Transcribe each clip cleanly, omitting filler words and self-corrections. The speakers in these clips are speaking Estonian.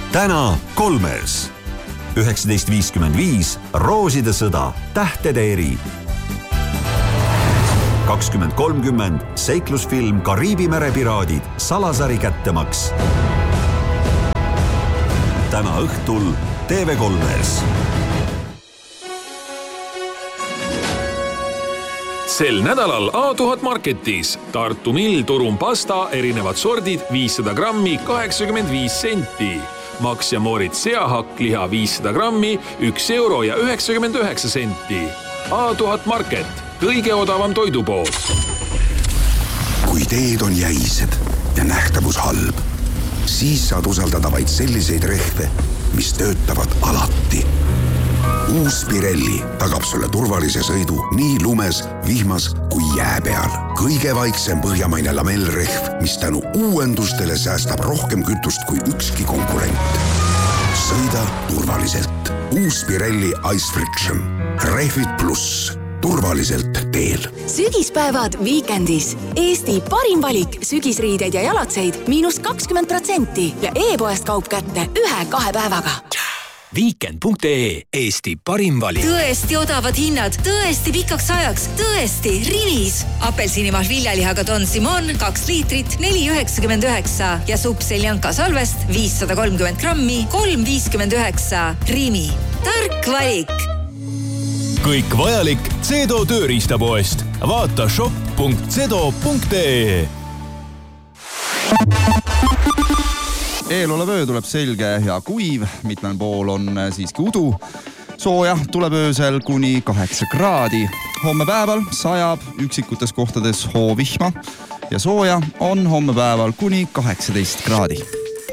täna Kolmes. 19.55 Rooside sõda, tähtede eri. 20.30 seiklusfilm Kariibi merepiraadid, Salasari kättemaks. Täna õhtul TV3-s. Sel nädalal A1000 Marketis Tartu Mill Turum pasta erinevad sordid 500 grammi 85 senti. Max ja Moritz seahakk liha 500 grammi 1 euro ja 99 senti. A1000 Market, kõige odavam toidupood. Kui teed on jäised ja nähtavus halb, siis saad usaldada vaid selliseid rehve, mis töötavad alati. Uus Pirelli tagab sulle turvalise sõidu nii lumes, vihmas kui jää peal. Kõige vaiksem põhjamaine lamellrehv, mis tänu uuendustele säästab rohkem kütust kui ükski konkurent. Sõida turvaliselt. Uus Pirelli Ice Friction. Rehvid pluss. Turvaliselt teel. Sügispäevad Weekendis. Eesti parim valik sügisriideid ja jalatseid -20% ja e-poest kaup kätte 1-2 päevaga. Weekend.ee, Eesti parim valik. Tõesti odavad hinnad, tõesti pikaks ajaks, tõesti Rimis. Apelsinimahl viljalihaga Don Simon 2 liitrit 4,99 ja supp seljanka salvest 530 grammi 3,59. Rimi, tark valik. Kõik vajalik Cedo tööriistapoest. Vaata shop.cedo.ee. Eelolev öö tuleb selge ja kuiv, mitmel pool on siiski udu. Sooja tuleb öösel kuni 8 kraadi. Homme päeval sajab üksikutes kohtades hoovihma ja sooja on homme päeval kuni 18 kraadi.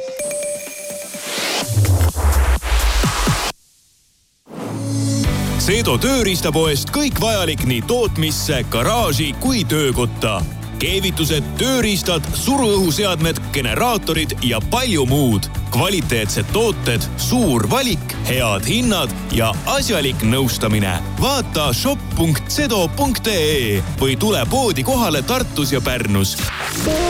Cedo tööriistapoest kõik vajalik nii tootmisse, garaaži kui töökotta. Keevitused, tööriistad, suruõhuseadmed, generaatorid ja palju muud. Kvaliteetsed tooted, suur valik, head hinnad ja asjalik nõustamine. Vaata shop.cedo.ee või tule poodi kohale Tartus ja Pärnus.